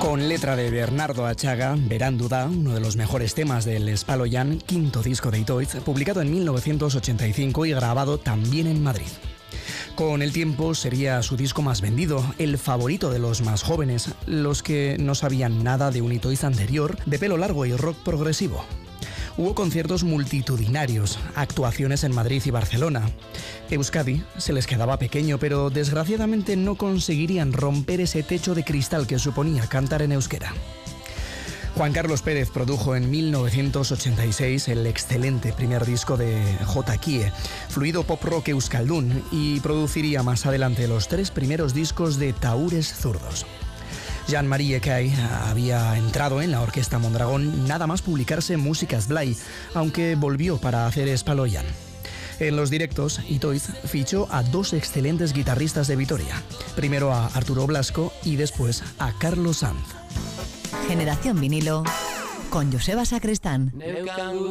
Con letra de Bernardo Achaga, Berandu da, uno de los mejores temas del Espaloian, quinto disco de Itoiz, publicado en 1985 y grabado también en Madrid. Con el tiempo sería su disco más vendido, el favorito de los más jóvenes, los que no sabían nada de un Itoiz anterior, de pelo largo y rock progresivo. Hubo conciertos multitudinarios, actuaciones en Madrid y Barcelona. Euskadi se les quedaba pequeño, pero desgraciadamente no conseguirían romper ese techo de cristal que suponía cantar en euskera. Juan Carlos Pérez produjo en 1986 el excelente primer disco de J. Kie, fluido pop rock euskaldun, y produciría más adelante los 3 primeros discos de Tahúres Zurdos. Jean-Marie Ecay había entrado en la Orquesta Mondragón nada más publicarse Músicas Blai, aunque volvió para hacer Espaloian. En los directos, Itoiz fichó a 2 excelentes guitarristas de Vitoria, primero a Arturo Blasco y después a Carlos Sanz. Generación Vinilo con Joseba Sacristán.